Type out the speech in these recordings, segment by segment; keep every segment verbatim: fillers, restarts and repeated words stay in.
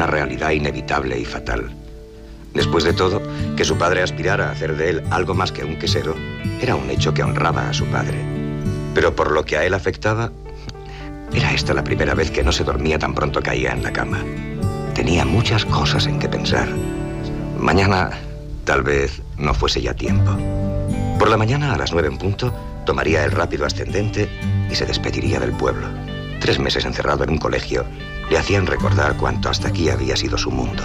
una realidad inevitable y fatal. Después de todo, que su padre aspirara a hacer de él algo más que un quesero, era un hecho que honraba a su padre. Pero por lo que a él afectaba, era esta la primera vez que no se dormía tan pronto caía en la cama. Tenía muchas cosas en que pensar. Mañana, tal vez, no fuese ya tiempo. Por la mañana, a las nueve en punto, tomaría el rápido ascendente y se despediría del pueblo. Tres meses encerrado en un colegio le hacían recordar cuánto hasta aquí había sido su mundo.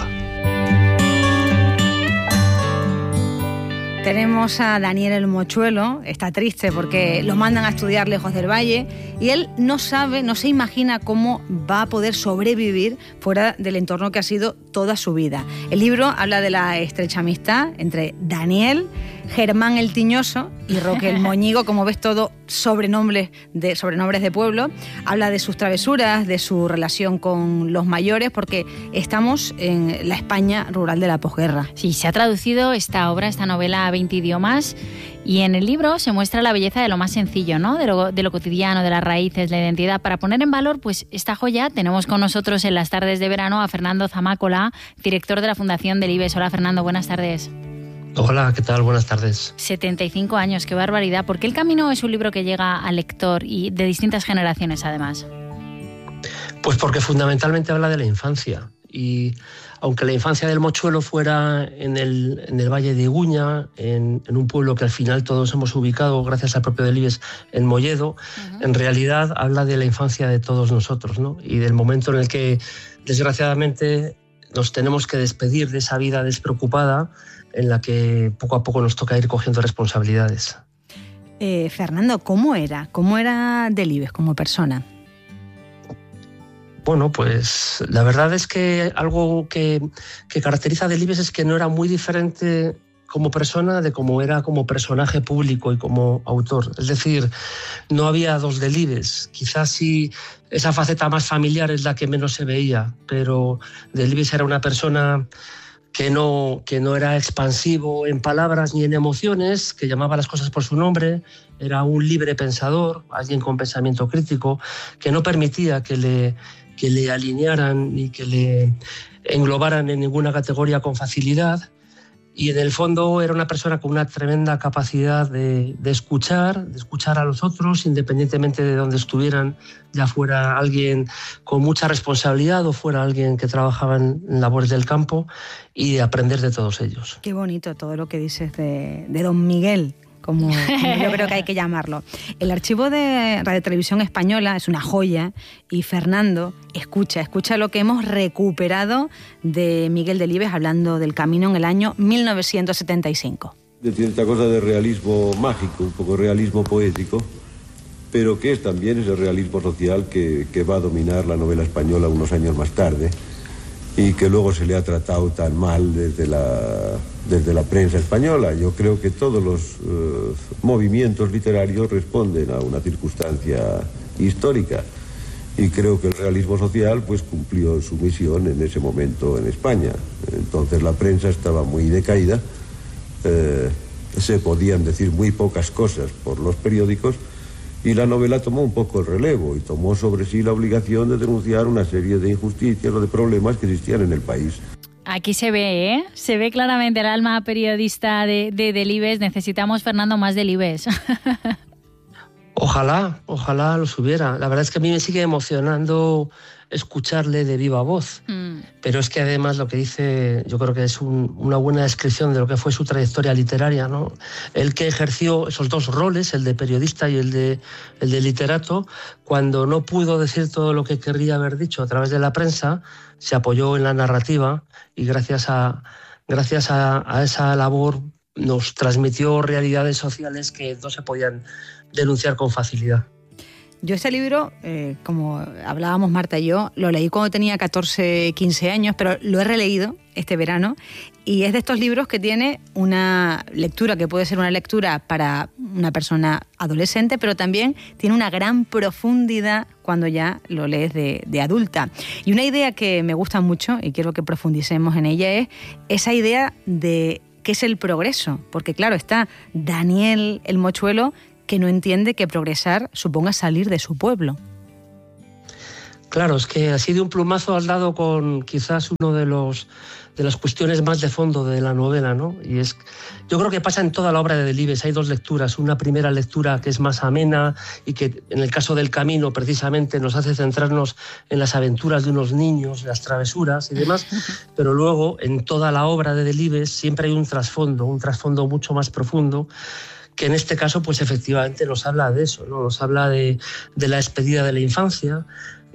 Tenemos a Daniel el Mochuelo, está triste porque lo mandan a estudiar lejos del valle y él no sabe, no se imagina cómo va a poder sobrevivir fuera del entorno que ha sido toda su vida. El libro habla de la estrecha amistad entre Daniel, Germán el Tiñoso y Roque el Moñigo, como ves, todo sobrenombres de, sobrenombres de pueblo. Habla de sus travesuras, de su relación con los mayores, porque estamos en la España rural de la posguerra. Sí, se ha traducido esta obra, esta novela, a veinte idiomas, y en el libro se muestra la belleza de lo más sencillo, ¿no? De lo, de lo cotidiano, de las raíces, la identidad. Para poner en valor pues esta joya, tenemos con nosotros en las tardes de verano a Fernando Zamácola, director de la Fundación Delibes. Hola, Fernando, buenas tardes. Hola, ¿qué tal? Buenas tardes. setenta y cinco años, qué barbaridad. ¿Por qué El Camino es un libro que llega al lector y de distintas generaciones, además? Pues porque fundamentalmente habla de la infancia. Y aunque la infancia del Mochuelo fuera en el, en el Valle de Iguña, en, en un pueblo que al final todos hemos ubicado, gracias al propio Delibes, en Molledo, uh-huh. En realidad habla de la infancia de todos nosotros, ¿no? Y del momento en el que, desgraciadamente, nos tenemos que despedir de esa vida despreocupada en la que poco a poco nos toca ir cogiendo responsabilidades. Eh, Fernando, ¿cómo era? ¿Cómo era Delibes como persona? Bueno, pues la verdad es que algo que, que caracteriza a Delibes es que no era muy diferente como persona de cómo era como personaje público y como autor. Es decir, no había dos Delibes. Quizás sí esa faceta más familiar es la que menos se veía, pero Delibes era una persona que no, que no era expansivo en palabras ni en emociones, que llamaba las cosas por su nombre, era un libre pensador, alguien con pensamiento crítico, que no permitía que le, que le alinearan ni que le englobaran en ninguna categoría con facilidad. Y en el fondo era una persona con una tremenda capacidad de, de escuchar, de escuchar a los otros, independientemente de donde estuvieran, ya fuera alguien con mucha responsabilidad o fuera alguien que trabajaba en labores del campo, y de aprender de todos ellos. Qué bonito todo lo que dices de, de don Miguel, como, como yo creo que hay que llamarlo. El archivo de Radio Televisión Española es una joya y Fernando, escucha, escucha lo que hemos recuperado de Miguel Delibes hablando del Camino en el año mil novecientos setenta y cinco. De cierta cosa de realismo mágico, un poco realismo poético, pero que es también ese realismo social que, que va a dominar la novela española unos años más tarde y que luego se le ha tratado tan mal desde la, desde la prensa española. Yo creo que todos los uh, movimientos literarios responden a una circunstancia histórica y creo que el realismo social pues cumplió su misión en ese momento en España. Entonces la prensa estaba muy decaída, eh, se podían decir muy pocas cosas por los periódicos, y la novela tomó un poco el relevo y tomó sobre sí la obligación de denunciar una serie de injusticias o de problemas que existían en el país. Aquí se ve, ¿eh? Se ve claramente el alma periodista de, de Delibes. Necesitamos, Fernando, más Delibes. Ojalá, ojalá los hubiera. La verdad es que a mí me sigue emocionando escucharle de viva voz. Mm. Pero es que además lo que dice, yo creo que es un, una buena descripción de lo que fue su trayectoria literaria, ¿no? Él que ejerció esos dos roles, el de periodista y el de, el de literato, cuando no pudo decir todo lo que querría haber dicho a través de la prensa, se apoyó en la narrativa y gracias a, gracias a, a esa labor nos transmitió realidades sociales que no se podían denunciar con facilidad. Yo este libro, eh, como hablábamos Marta y yo, lo leí cuando tenía catorce, quince años, pero lo he releído este verano y es de estos libros que tiene una lectura que puede ser una lectura para una persona adolescente, pero también tiene una gran profundidad cuando ya lo lees de, de adulta. Y una idea que me gusta mucho y quiero que profundicemos en ella es esa idea de qué es el progreso, porque claro, está Daniel el Mochuelo, que no entiende que progresar suponga salir de su pueblo. Claro, es que así de un plumazo has dado con quizás uno de los de las cuestiones más de fondo de la novela, ¿no? Y es, yo creo que pasa en toda la obra de Delibes. Hay dos lecturas, una primera lectura que es más amena y que en el caso del Camino precisamente nos hace centrarnos en las aventuras de unos niños, las travesuras y demás, pero luego en toda la obra de Delibes siempre hay un trasfondo, un trasfondo mucho más profundo, que en este caso pues efectivamente nos habla de eso, ¿no? Nos habla de, de la despedida de la infancia,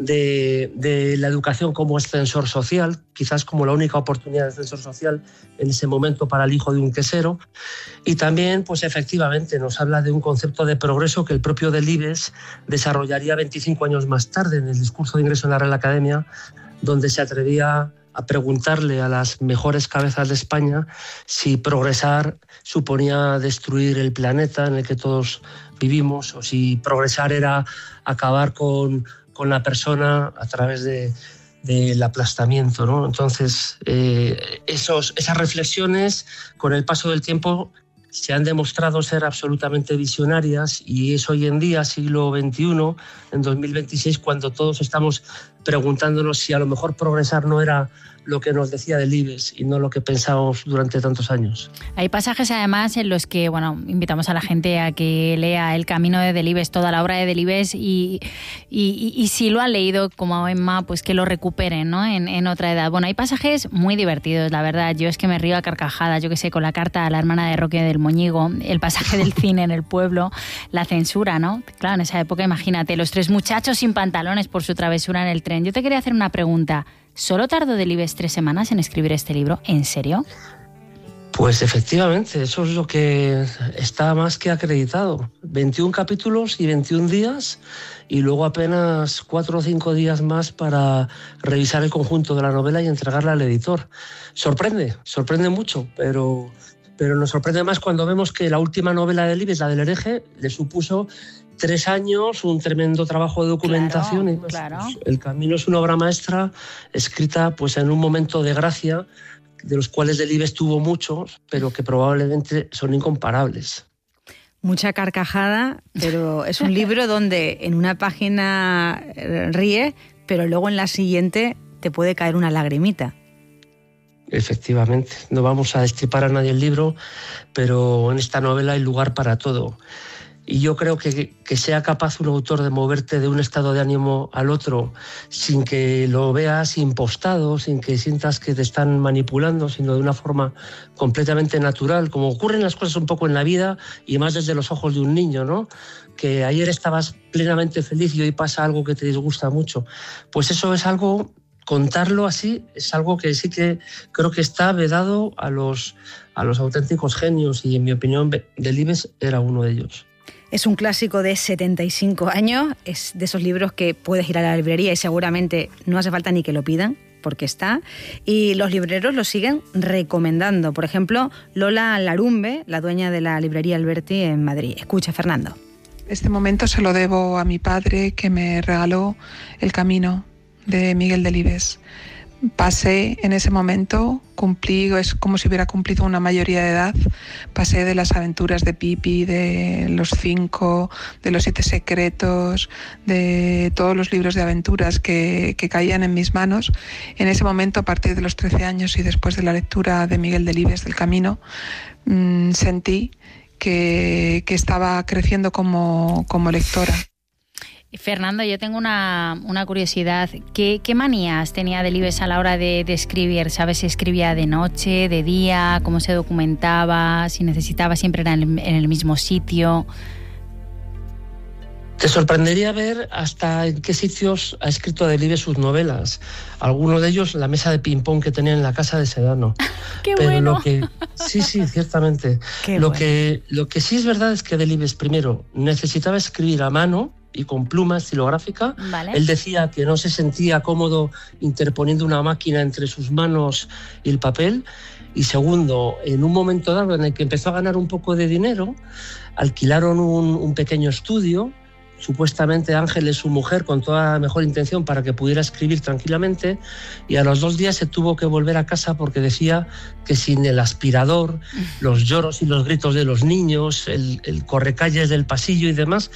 De, de la educación como ascensor social, quizás como la única oportunidad de ascensor social en ese momento para el hijo de un quesero, y también pues efectivamente nos habla de un concepto de progreso que el propio Delibes desarrollaría veinticinco años más tarde en el discurso de ingreso en la Real Academia, donde se atrevía a preguntarle a las mejores cabezas de España si progresar suponía destruir el planeta en el que todos vivimos, o si progresar era acabar con con la persona a través de, del aplastamiento, ¿no? Entonces, eh, esos, esas reflexiones, con el paso del tiempo, se han demostrado ser absolutamente visionarias, y es hoy en día, siglo veintiuno, en dos mil veintiséis, cuando todos estamos preguntándonos si a lo mejor progresar no era lo que nos decía Delibes y no lo que pensábamos durante tantos años. Hay pasajes además en los que, bueno, invitamos a la gente a que lea El Camino de Delibes, toda la obra de Delibes, y, y, y, y si lo han leído como Emma, pues que lo recuperen, ¿no? En, en otra edad. Bueno, hay pasajes muy divertidos, la verdad. Yo es que me río a carcajadas, yo que sé, con la carta a la hermana de Roque del Moñigo, el pasaje del cine en el pueblo, la censura, ¿no? Claro, en esa época, imagínate, los tres muchachos sin pantalones por su travesura en el tren. Yo te quería hacer una pregunta. ¿Solo tardó Delibes tres semanas en escribir este libro? ¿En serio? Pues efectivamente, eso es lo que está más que acreditado. veintiún capítulos y veintiún días, y luego apenas cuatro o cinco días más para revisar el conjunto de la novela y entregarla al editor. Sorprende, sorprende mucho, pero, pero nos sorprende más cuando vemos que la última novela de Delibes, la del hereje, le supuso tres años, un tremendo trabajo de documentación. Claro, y más. Claro. Pues, El Camino es una obra maestra escrita pues en un momento de gracia, de los cuales Delibes tuvo muchos, pero que probablemente son incomparables. Mucha carcajada, pero es un libro donde en una página ríe, pero luego en la siguiente te puede caer una lagrimita. Efectivamente, no vamos a destripar a nadie el libro, pero en esta novela hay lugar para todo. Y yo creo que, que sea capaz un autor de moverte de un estado de ánimo al otro sin que lo veas impostado, sin que sientas que te están manipulando, sino de una forma completamente natural, como ocurren las cosas un poco en la vida, y más desde los ojos de un niño, ¿no? Que ayer estabas plenamente feliz y hoy pasa algo que te disgusta mucho. Pues eso es algo, contarlo así, es algo que sí que creo que está vedado a los, a los auténticos genios, y en mi opinión Delibes era uno de ellos. Es un clásico de setenta y cinco años, es de esos libros que puedes ir a la librería y seguramente no hace falta ni que lo pidan, porque está, y los libreros lo siguen recomendando. Por ejemplo, Lola Larumbe, la dueña de la librería Alberti en Madrid. Escucha, Fernando. Este momento se lo debo a mi padre, que me regaló El Camino de Miguel Delibes. Pasé en ese momento, cumplí, es como si hubiera cumplido una mayoría de edad, pasé de las aventuras de Pipi, de los cinco, de los siete secretos, de todos los libros de aventuras que, que caían en mis manos. En ese momento, a partir de los trece años y después de la lectura de Miguel Delibes del Camino, mmm, sentí que, que estaba creciendo como, como lectora. Fernando, yo tengo una, una curiosidad. ¿Qué, ¿Qué manías tenía Delibes a la hora de, de escribir? ¿Sabes si escribía de noche, de día? ¿Cómo se documentaba? ¿Si necesitaba siempre en el, en el mismo sitio? Te sorprendería ver hasta en qué sitios ha escrito Delibes sus novelas. Algunos de ellos la mesa de ping-pong que tenía en la casa de Sedano. ¡Qué Pero bueno! Lo que, sí, sí, ciertamente. Qué lo, bueno. que, lo que sí es verdad es que Delibes, primero, necesitaba escribir a mano y con pluma estilográfica. Vale. Él decía que no se sentía cómodo interponiendo una máquina entre sus manos y el papel. Y segundo, en un momento dado en el que empezó a ganar un poco de dinero, alquilaron un, un pequeño estudio, supuestamente Ángeles, su mujer, con toda la mejor intención para que pudiera escribir tranquilamente, y a los dos días se tuvo que volver a casa porque decía que sin el aspirador, los lloros y los gritos de los niños, el, el correcalles del pasillo y demás,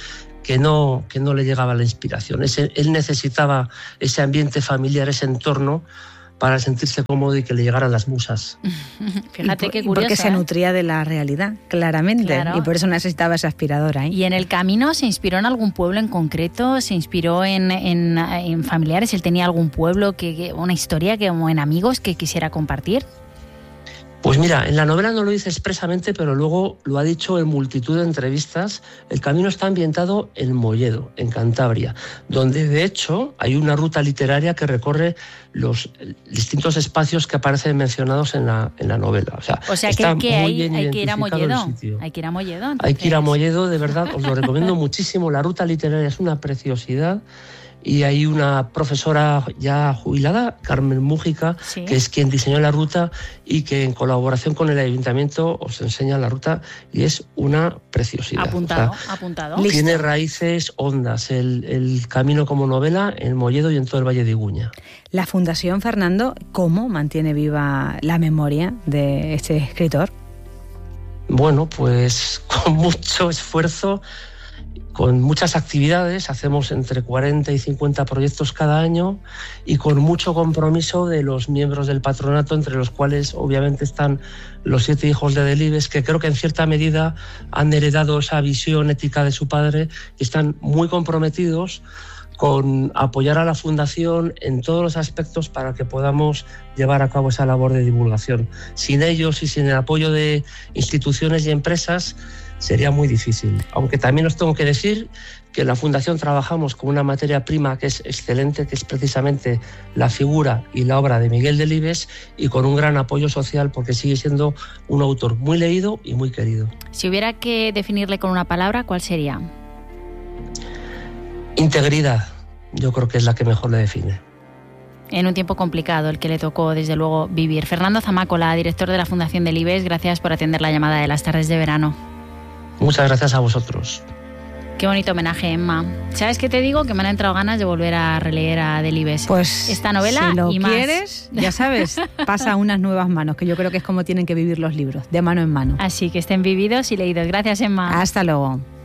que no, que no le llegaba la inspiración. Ese, él necesitaba ese ambiente familiar, ese entorno, para sentirse cómodo y que le llegaran las musas. Fíjate qué curioso. Porque se ¿eh? nutría de la realidad, claramente. Claro. Y por eso necesitaba esa aspiradora. ¿eh? ¿Y en el camino se inspiró en algún pueblo en concreto? ¿Se inspiró en, en, en familiares? ¿Él tenía algún pueblo, que, que una historia, que, o en amigos que quisiera compartir? Pues mira, en la novela no lo dice expresamente, pero luego lo ha dicho en multitud de entrevistas. El camino está ambientado en Molledo, en Cantabria, donde de hecho hay una ruta literaria que recorre los distintos espacios que aparecen mencionados en la, en la novela. O sea, o sea está que, que muy hay, bien hay que ir a Molledo. Hay que ir a Molledo. Entonces. Hay que ir a Molledo, de verdad, os lo recomiendo muchísimo. La ruta literaria es una preciosidad. Y hay una profesora ya jubilada, Carmen Mújica, sí. que es quien diseñó la ruta y que en colaboración con el ayuntamiento os enseña la ruta y es una preciosidad. Apuntado, o sea, apuntado. Tiene Listo. raíces hondas el, el camino como novela en Molledo y en todo el Valle de Iguña. La Fundación, Fernando, ¿cómo mantiene viva la memoria de este escritor? Bueno, pues con mucho esfuerzo, con muchas actividades, hacemos entre cuarenta y cincuenta proyectos cada año y con mucho compromiso de los miembros del patronato, entre los cuales obviamente están los siete hijos de Delibes, que creo que en cierta medida han heredado esa visión ética de su padre y están muy comprometidos con apoyar a la Fundación en todos los aspectos para que podamos llevar a cabo esa labor de divulgación. Sin ellos y sin el apoyo de instituciones y empresas sería muy difícil. Aunque también os tengo que decir que en la Fundación trabajamos con una materia prima que es excelente, que es precisamente la figura y la obra de Miguel Delibes, y con un gran apoyo social porque sigue siendo un autor muy leído y muy querido. Si hubiera que definirle con una palabra, ¿cuál sería? Integridad, yo creo que es la que mejor le define. En un tiempo complicado, el que le tocó, desde luego, vivir. Fernando Zamácola, director de la Fundación Delibes, gracias por atender la llamada de las tardes de verano. Muchas gracias a vosotros. Qué bonito homenaje, Emma. ¿Sabes qué te digo? Que me han entrado ganas de volver a releer a Delibes. Pues esta novela si lo y más. quieres, ya sabes, pasa a unas nuevas manos, que yo creo que es como tienen que vivir los libros, de mano en mano. Así que estén vividos y leídos. Gracias, Emma. Hasta luego.